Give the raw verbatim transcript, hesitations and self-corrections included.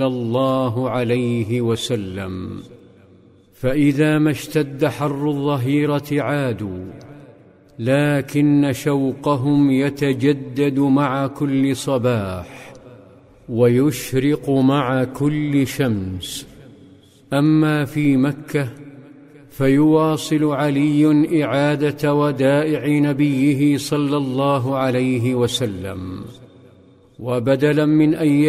الله عليه وسلم. فإذا ما اشتد حر الظهيرة عادوا، لكن شوقهم يتجدد مع كل صباح ويشرق مع كل شمس. أما في مكة فيواصل علي إعادة ودائع نبيه صلى الله عليه وسلم، وبدلا من أن